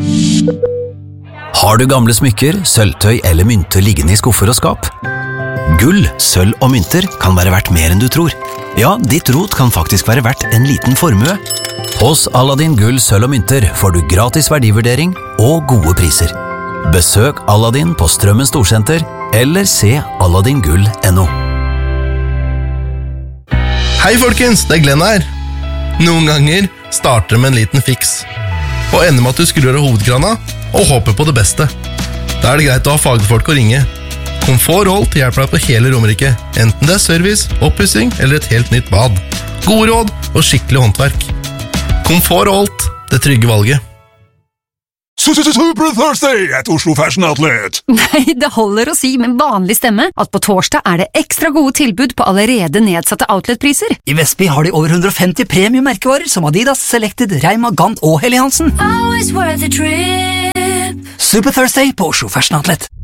Har du gamle smykker, sølvtøy eller mynter liggende i skuffer og skap? Gull, sølv og mynter kan være verdt mer enn du tror. Ja, ditt rot kan faktisk være verdt en liten formue. Hos Aladdin Gull, sølv og mynter får du gratis verdivurdering og gode priser. Besøk Aladdin på Strømmen Storsenter eller se aladdingull.no. Hei folkens, det Glenn her. Noen ganger starter det med en liten fiks, og ender med at du skrur av hovedkrana og håper på det beste. Da det greit å ha fagfolk å ringe. Komfort Holt hjelper deg på hele Romerike, enten det service, oppussing eller et helt nytt bad. Gode råd og skikkelig håndverk. Komfort Holt, det trygge valget. Super Thursday at Oslo Fashion Outlet. Nei, det holder å si med vanlig stemme at på torsdag det ekstra gode tilbud på allerede nedsatte outletpriser. I Vestby har de over 150 premium-merkevarer som Adidas, Selected, Reima, Gant og Helly Hansen. Super Thursday på Oslo Fashion Outlet.